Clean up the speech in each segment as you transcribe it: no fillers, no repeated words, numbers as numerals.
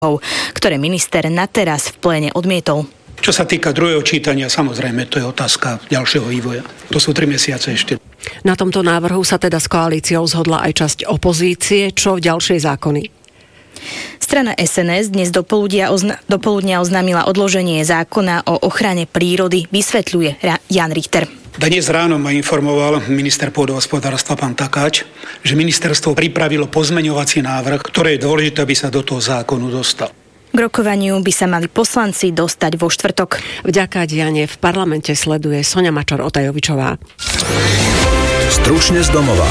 ktoré minister na teraz v pléne odmietol. Čo sa týka druhého čítania, samozrejme, to je otázka ďalšieho vývoja. To sú 3 mesiace ešte. Na tomto návrhu sa teda s koalíciou zhodla aj časť opozície. Čo v ďalšej zákony? Strana SNS dnes do poludnia oznámila odloženie zákona o ochrane prírody, vysvetľuje Jan Richter. Dnes ráno ma informoval minister pôdohospodárstva pán Takáč, že ministerstvo pripravilo pozmeňovací návrh, ktoré je dôležité, aby sa do toho zákonu dostal. K rokovaniu by sa mali poslanci dostať vo štvrtok. Vďaka dianie v parlamente sleduje Soňa Mačor-Otajovičová. Stručne z domova.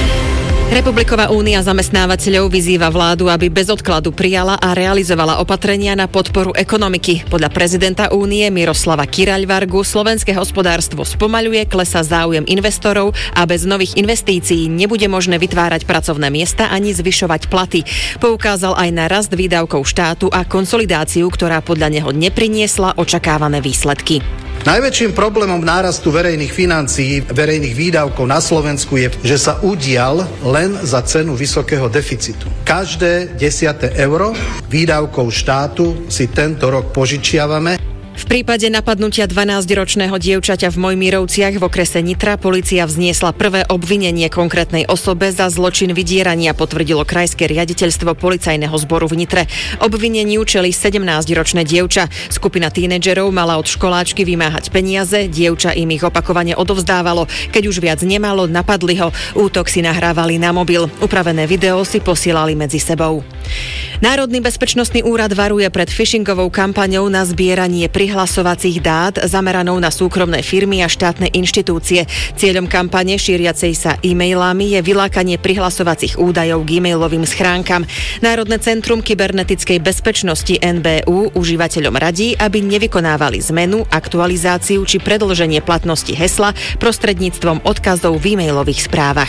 Republiková únia zamestnávateľov vyzýva vládu, aby bez odkladu prijala a realizovala opatrenia na podporu ekonomiky. Podľa prezidenta únie Miroslava Kiraľvargu slovenské hospodárstvo spomaľuje, klesá záujem investorov a bez nových investícií nebude možné vytvárať pracovné miesta ani zvyšovať platy. Poukázal aj na rast výdavkov štátu a konsolidáciu, ktorá podľa neho nepriniesla očakávané výsledky. Najväčším problémom nárastu verejných financií, verejných výdavkov na Slovensku je, že sa udial len za cenu vysokého deficitu. Každé 10. euro výdavkov štátu si tento rok požičiavame. V prípade napadnutia 12-ročného dievčaťa v Mojmírovciach v okrese Nitra polícia vzniesla prvé obvinenie konkrétnej osobe za zločin vydierania, potvrdilo krajské riaditeľstvo policajného zboru v Nitre. Obvineniu čelí 17-ročné dievča. Skupina tínedžerov mala od školáčky vymáhať peniaze, dievča im ich opakovane odovzdávalo. Keď už viac nemalo, napadli ho. Útok si nahrávali na mobil. Upravené video si posielali medzi sebou. Národný bezpečnostný úrad varuje pred phishingovou kampaňou na zbieranie prihlasovacích dát zameranou na súkromné firmy a štátne inštitúcie. Cieľom kampane šíriacej sa e-mailami je vylákanie prihlasovacích údajov k e-mailovým schránkam. Národné centrum kybernetickej bezpečnosti NBÚ užívateľom radí, aby nevykonávali zmenu, aktualizáciu či predĺženie platnosti hesla prostredníctvom odkazov v e-mailových správach.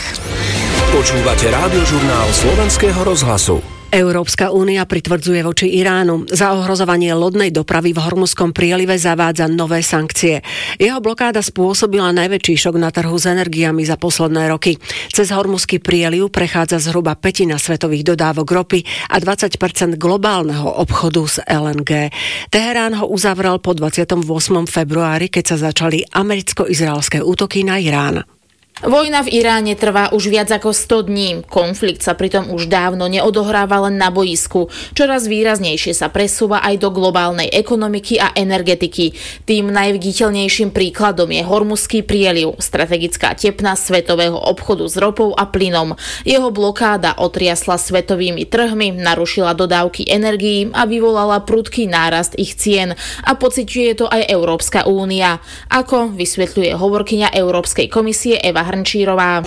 Počúvate Rádiožurnál Slovenského rozhlasu. Európska únia pritvrdzuje voči Iránu. Za ohrozovanie lodnej dopravy v Hormuzskom prielive zavádza nové sankcie. Jeho blokáda spôsobila najväčší šok na trhu s energiami za posledné roky. Cez Hormuzský prieliv prechádza zhruba 1/5 svetových dodávok ropy a 20% globálneho obchodu s LNG. Teherán ho uzavrel po 28. februári, keď sa začali americko-izraelské útoky na Irán. Vojna v Iráne trvá už viac ako 100 dní. Konflikt sa pritom už dávno neodohráva len na boisku. Čoraz výraznejšie sa presúva aj do globálnej ekonomiky a energetiky. Tým najviditeľnejším príkladom je Hormuzský prieliv, strategická tepna svetového obchodu s ropou a plynom. Jeho blokáda otriasla svetovými trhmi, narušila dodávky energií a vyvolala prudký nárast ich cien. A pociťuje to aj Európska únia. Ako vysvetľuje hovorkyňa Európskej komisie Eva Hrnčírová.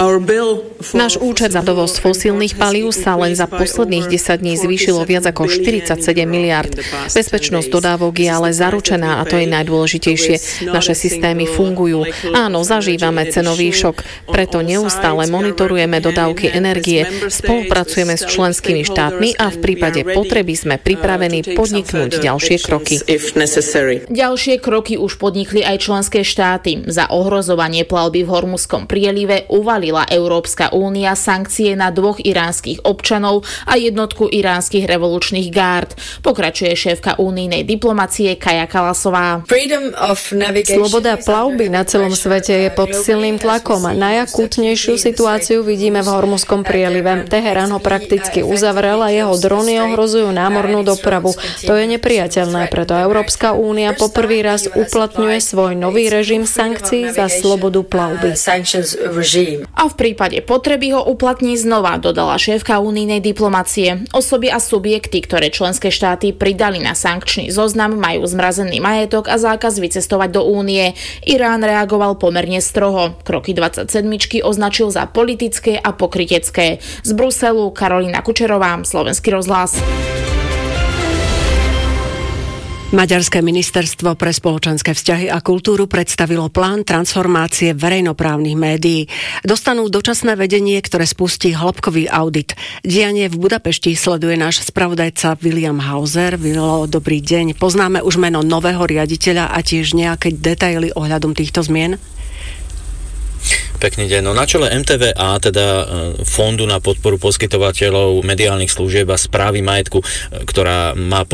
Náš účet za dovoz fosílnych palív sa len za posledných 10 dní zvýšilo viac ako 47 miliárd. Bezpečnosť dodávok je ale zaručená a to je najdôležitejšie. Naše systémy fungujú. Áno, zažívame cenový šok, preto neustále monitorujeme dodávky energie, spolupracujeme s členskými štátmi a v prípade potreby sme pripravení podniknúť ďalšie kroky. Ďalšie kroky už podnikli aj členské štáty. Za ohrozovanie plavby v Hormuzskom prielive uvalila Európska únia sankcie na 2 iránskych občanov a jednotku iránskych revolučných gárd. Pokračuje šéfka únijnej diplomacie Kaja Kalasová. Sloboda plavby na celom svete je pod silným tlakom a najakútnejšiu situáciu vidíme v Hormuzskom prielive. Teherán ho prakticky uzavrel a jeho drony ohrozujú námornú dopravu. To je nepriateľné, preto Európska únia poprvý raz uplatňuje svoj nový režim sankcií za slobodu plavby. A v prípade potreby ho uplatní znova, dodala šéfka únijnej diplomacie. Osoby a subjekty, ktoré členské štáty pridali na sankčný zoznam, majú zmrazený majetok a zákaz vycestovať do únie. Irán reagoval pomerne stroho. Kroky 27 označil za politické a pokrytecké. Z Bruselu Karolína Kučerová, Slovenský rozhlas. Maďarské ministerstvo pre spoločenské vzťahy a kultúru predstavilo plán transformácie verejnoprávnych médií. Dostanú dočasné vedenie, ktoré spustí hĺbkový audit. Dianie v Budapešti sleduje náš spravodajca William Hauser. Vilo, dobrý deň. Poznáme už meno nového riaditeľa a tiež nejaké detaily ohľadom týchto zmien? Pekný deň. No na čele MTVA, teda Fondu na podporu poskytovateľov mediálnych služieb a správy majetku, ktorá má